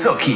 Zucki.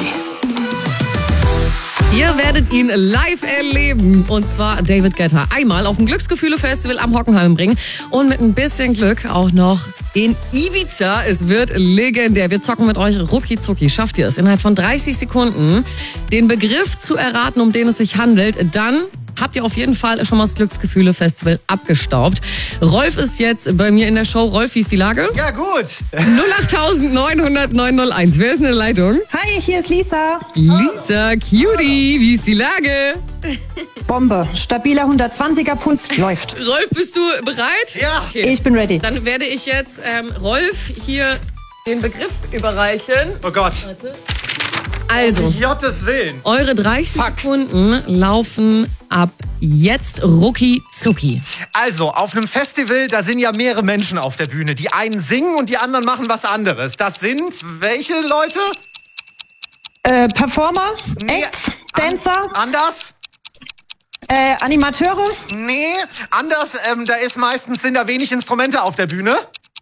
Ihr werdet ihn live erleben. Und zwar David Guetta. Einmal auf dem Glücksgefühle-Festival am Hockenheim bringen. Und mit ein bisschen Glück auch noch in Ibiza. Es wird legendär. Wir zocken mit euch rucki zucki. Schafft ihr es innerhalb von 30 Sekunden, den Begriff zu erraten, um den es sich handelt, dann habt ihr auf jeden Fall schon mal das Glücksgefühle-Festival abgestaubt. Rolf ist jetzt bei mir in der Show. Rolf, wie ist die Lage? Ja, gut. 08900 901. Wer ist in der Leitung? Hi, hier ist Lisa. Lisa, Cutie, wie ist die Lage? Bombe. Stabiler 120er Puls. Läuft. Rolf, bist du bereit? Ja. Okay. Ich bin ready. Dann werde ich jetzt Rolf hier den Begriff überreichen. Oh Gott. Warte. Also, Gottes Willen. eure 30 Sekunden laufen ab jetzt rucki zucki. Also, auf einem Festival, da sind ja mehrere Menschen auf der Bühne. Die einen singen und die anderen machen was anderes. Das sind welche Leute? Performer, Nee, Acts, Dancer, Anders? Animateure, Nee, anders. Sind da wenig Instrumente auf der Bühne.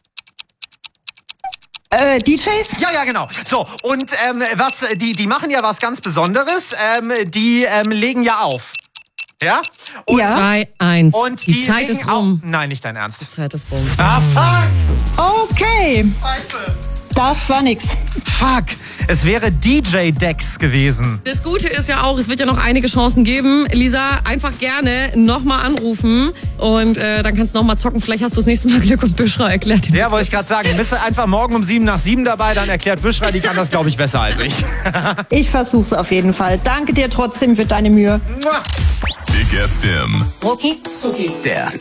DJs. Ja, genau. So, und die machen ja was ganz Besonderes. Die legen ja auf. Ja? Und, Ja. 2, 1. Und die Zeit legen ist rum. Nein, nicht dein Ernst. Die Zeit ist rum. Ah, fuck! Okay, Scheiße. das war nix. Fuck. Es wäre DJ Dex gewesen. Das Gute ist ja auch, es wird ja noch einige Chancen geben. Lisa, einfach gerne nochmal anrufen und dann kannst du nochmal zocken. Vielleicht hast du das nächste Mal Glück und Büschra erklärt. Ja, wollte ich gerade sagen. Bist du einfach morgen um 7 nach 7 dabei, dann erklärt Büschra, die kann das, glaube ich, besser als ich. Ich versuch's auf jeden Fall. Danke dir trotzdem für deine Mühe. Mua. Big FM. Rucki zucki. Der